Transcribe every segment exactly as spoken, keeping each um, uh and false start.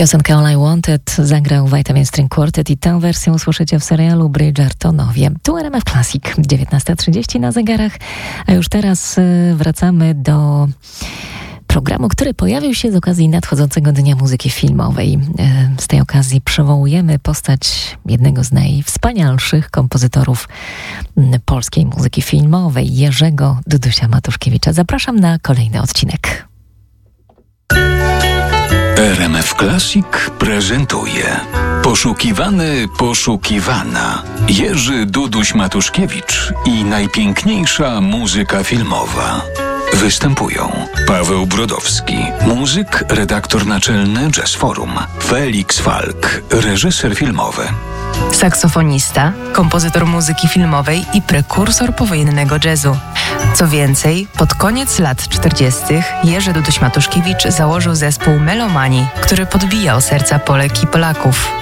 Piosenkę All I Wanted zagrał Vitamin String Quartet i tę wersję usłyszycie w serialu Bridgertonowie. Tu R M F Classic, dziewiętnasta trzydzieści na zegarach, a już teraz wracamy do programu, który pojawił się z okazji nadchodzącego Dnia Muzyki Filmowej. Z tej okazji przywołujemy postać jednego z najwspanialszych kompozytorów polskiej muzyki filmowej, Jerzego Dudusia Matuszkiewicza. Zapraszam na kolejny odcinek. R M F Classic prezentuje Poszukiwany, poszukiwana. Jerzy Duduś Matuszkiewicz i najpiękniejsza muzyka filmowa. Występują Paweł Brodowski, muzyk, redaktor naczelny Jazz Forum, Felix Falk, reżyser filmowy, saksofonista, kompozytor muzyki filmowej i prekursor powojennego jazzu. Co więcej, pod koniec lat czterdziestych Jerzy Duduś Matuszkiewicz założył zespół Melomani, który podbijał serca Polek i Polaków.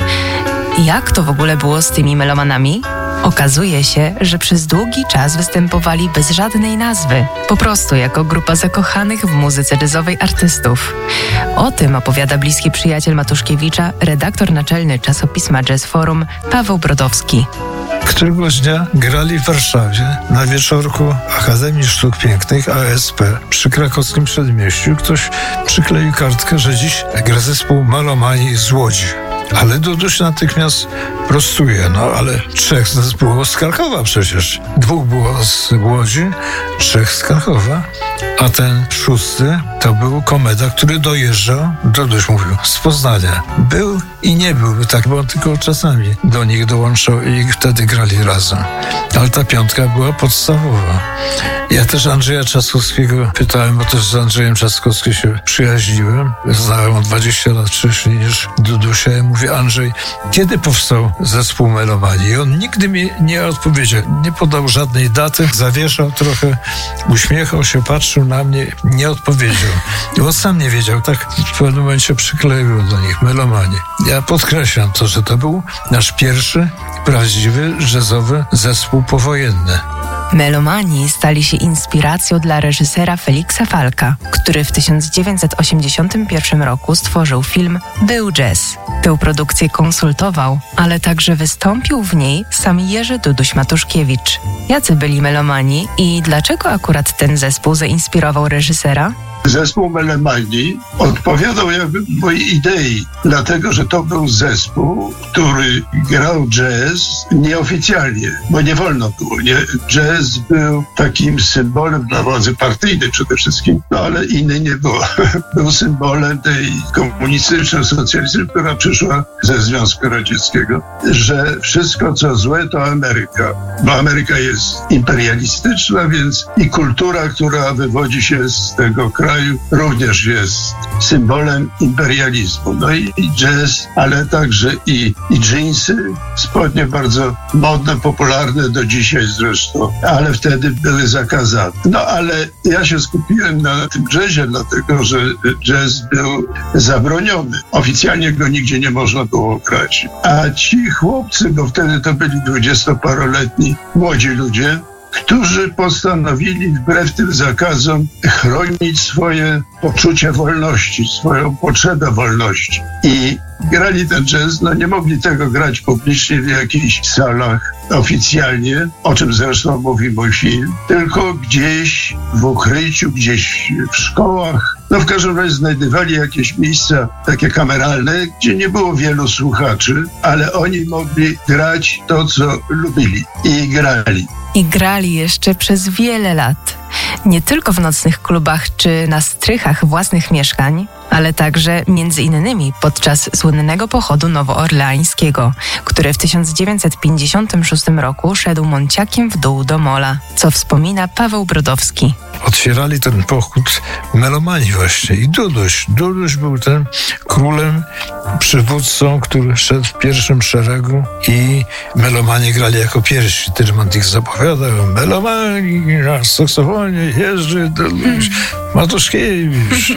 Jak to w ogóle było z tymi melomanami? Okazuje się, że przez długi czas występowali bez żadnej nazwy, po prostu jako grupa zakochanych w muzyce jazzowej artystów. O tym opowiada bliski przyjaciel Matuszkiewicza, redaktor naczelny czasopisma Jazz Forum, Paweł Brodowski. Któregoś dnia grali w Warszawie na wieczorku Akademii Sztuk Pięknych A S P przy krakowskim Przedmieściu. Ktoś przykleił kartkę, że dziś gra zespół Melomani z Łodzi. Ale Duduś natychmiast prostuje, no ale trzech z nas było z Krakowa przecież. Dwóch było z Łodzi, trzech z Krakowa, a ten szósty to był Komeda, który dojeżdżał, Duduś mówił, z Poznania. Był i nie był, tak, bo on tylko czasami do nich dołączał i wtedy grali razem. Ale ta piątka była podstawowa. Ja też Andrzeja Trzaskowskiego pytałem, bo też z Andrzejem Trzaskowskim się przyjaźniłem. Znałem on dwadzieścia lat wcześniej niż Dudusia. Ja mówię, Andrzej, kiedy powstał zespół Melomani? I on nigdy mi nie odpowiedział. Nie podał żadnej daty, zawieszał trochę, uśmiechał się, patrzył na mnie, nie odpowiedział. I on sam nie wiedział, tak w pewnym momencie przykleił do nich Melomani. Ja podkreślam to, że to był nasz pierwszy prawdziwy jazzowy zespół powojenny. Melomani stali się inspiracją dla reżysera Felixa Falka, który w tysiąc dziewięćset osiemdziesiątym pierwszym roku stworzył film Był jazz. Tę produkcję konsultował, ale także wystąpił w niej sam Jerzy Duduś Matuszkiewicz. Jacy byli Melomani i dlaczego akurat ten zespół zainspirował reżysera? Zespół Melomani odpowiadał jakby mojej idei, dlatego że to był zespół, który grał jazz nieoficjalnie, bo nie wolno było. Nie? Jazz był takim symbolem dla władzy partyjnej przede wszystkim, no ale innej nie było. Był symbolem tej komunistycznej, socjalistycznej, która przyszła ze Związku Radzieckiego, że wszystko co złe to Ameryka, bo Ameryka jest imperialistyczna, więc i kultura, która wywodzi się z tego kraju, również jest symbolem imperializmu. No i, i jazz, ale także i, i dżinsy, spodnie bardzo modne, popularne do dzisiaj zresztą, ale wtedy były zakazane. No ale ja się skupiłem na tym jazzie, dlatego że jazz był zabroniony. Oficjalnie go nigdzie nie można było grać. A ci chłopcy, bo wtedy to byli dwudziestoparoletni młodzi ludzie, którzy postanowili wbrew tym zakazom chronić swoje poczucie wolności, swoją potrzebę wolności. I grali ten jazz, no nie mogli tego grać publicznie w jakichś salach oficjalnie, o czym zresztą mówi mój film, tylko gdzieś w ukryciu, gdzieś w szkołach. No w każdym razie znajdywali jakieś miejsca takie kameralne, gdzie nie było wielu słuchaczy, ale oni mogli grać to, co lubili i grali. I grali jeszcze przez wiele lat. Nie tylko w nocnych klubach czy na strychach własnych mieszkań, ale także między innymi podczas słynnego pochodu nowoorleańskiego, który w tysiąc dziewięćset pięćdziesiątym szóstym roku szedł Monciakiem w dół do Mola, co wspomina Paweł Brodowski. Otwierali ten pochód Melomani właśnie i Duduś. Duduś był tym królem, przywódcą, który szedł w pierwszym szeregu i Melomani grali jako pierwsi. Tyrmand ich zapowiadał. Melomani na saksofonie Jerzy Duduś Matuszkiewicz.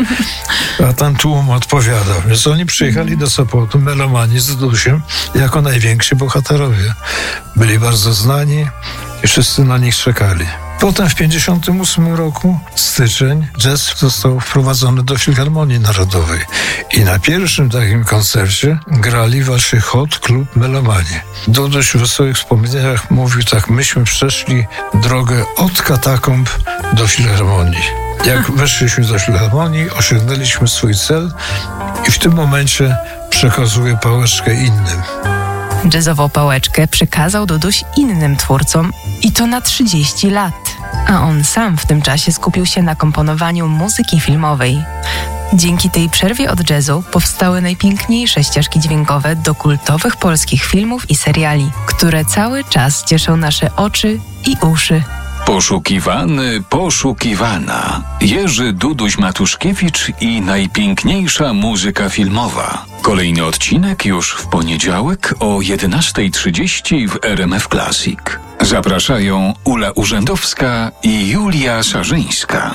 A tam tłum odpowiadał. Więc oni przyjechali do Sopotu, Melomani z Dudusiem, jako najwięksi bohaterowie. Byli bardzo znani i wszyscy na nich czekali. Potem w pięćdziesiątym ósmym roku, styczeń, jazz został wprowadzony do Filharmonii Narodowej. I na pierwszym takim koncercie grali właśnie Hot Club Melomanii. Duduś w wesołych wspomnieniach mówił tak, myśmy przeszli drogę od katakomb do Filharmonii. Jak weszliśmy do Filharmonii, osiągnęliśmy swój cel i w tym momencie przekazuję pałeczkę innym. Jazzową pałeczkę przekazał Duduś innym twórcom i to na trzydzieści lat. A on sam w tym czasie skupił się na komponowaniu muzyki filmowej. Dzięki tej przerwie od jazzu powstały najpiękniejsze ścieżki dźwiękowe do kultowych polskich filmów i seriali, które cały czas cieszą nasze oczy i uszy. Poszukiwany, poszukiwana. Jerzy Duduś Matuszkiewicz i najpiękniejsza muzyka filmowa. Kolejny odcinek już w poniedziałek o jedenasta trzydzieści w R M F Classic. Zapraszają Ula Urzędowska i Julia Sarzyńska.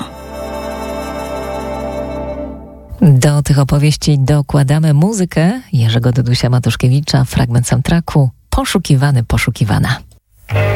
Do tych opowieści dokładamy muzykę Jerzego Dudusia Matuszkiewicza, fragment soundtracku Poszukiwany, poszukiwana.